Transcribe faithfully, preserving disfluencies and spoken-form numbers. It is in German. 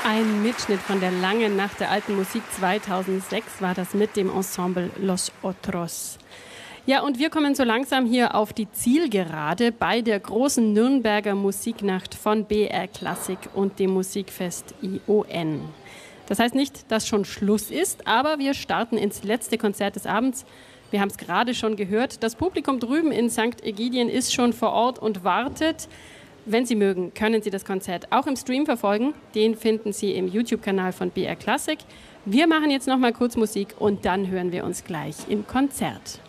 Ein Mitschnitt von der langen Nacht der alten Musik zweitausendsechs war das mit dem Ensemble Los Otros. Ja, und wir kommen so langsam hier auf die Zielgerade bei der großen Nürnberger Musiknacht von B R Klassik und dem Musikfest I O N. Das heißt nicht, dass schon Schluss ist, aber wir starten ins letzte Konzert des Abends. Wir haben es gerade schon gehört, das Publikum drüben in Sankt Ägidien ist schon vor Ort und wartet. Wenn Sie mögen, können Sie das Konzert auch im Stream verfolgen. Den finden Sie im YouTube-Kanal von B R Klassik. Wir machen jetzt noch mal kurz Musik und dann hören wir uns gleich im Konzert.